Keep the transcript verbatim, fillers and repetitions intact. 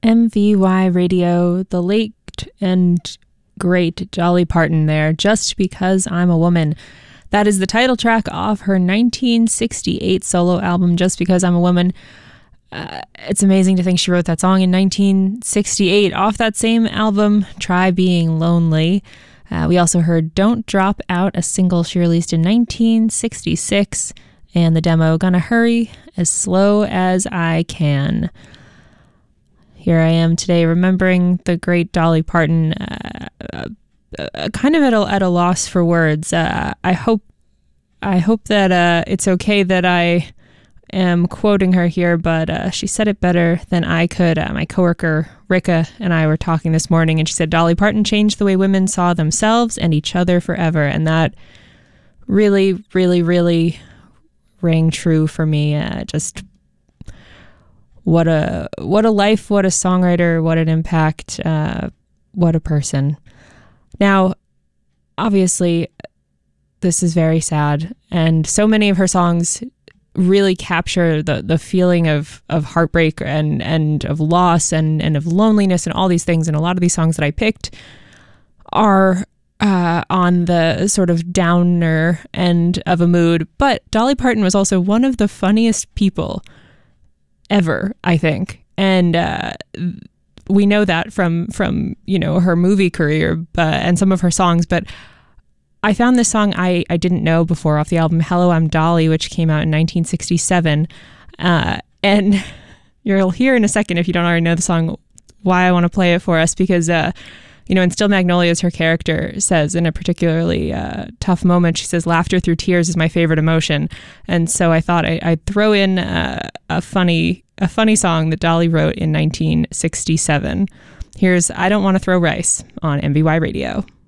M V Y Radio, the late and great Dolly Parton there, Just Because I'm a Woman. That is the title track off her nineteen sixty-eight solo album, Just Because I'm a Woman. Uh, it's amazing to think she wrote that song in nineteen sixty-eight. Off that same album, Try Being Lonely. Uh, we also heard Don't Drop Out, a single she released in nineteen sixty-six, and the demo Gonna Hurry as Slow as I Can. Here I am today remembering the great Dolly Parton, uh, uh, kind of at a, at a loss for words. Uh, I hope I hope that uh, it's okay that I am quoting her here, but uh, she said it better than I could. Uh, my coworker Rika and I were talking this morning, and she said Dolly Parton changed the way women saw themselves and each other forever, and that really, really, really rang true for me. Uh, just What a what a life, what a songwriter, what an impact, uh, what a person. Now, obviously, this is very sad, and so many of her songs really capture the the feeling of of heartbreak and and of loss and and of loneliness and all these things. And a lot of these songs that I picked are uh, on the sort of downer end of a mood. But Dolly Parton was also one of the funniest people ever, I think. And uh, we know that from, from you know, her movie career uh, and some of her songs. But I found this song I, I didn't know before off the album Hello, I'm Dolly, which came out in nineteen sixty-seven. Uh, and you'll hear in a second, if you don't already know the song, why I want to play it for us. Because, uh, you know, in Still Magnolias, her character says in a particularly uh, tough moment, she says, laughter through tears is my favorite emotion. And so I thought I, I'd throw in uh, a funny a funny song that Dolly wrote in nineteen sixty-seven. Here's I Don't Want to Throw Rice on M V Y Radio.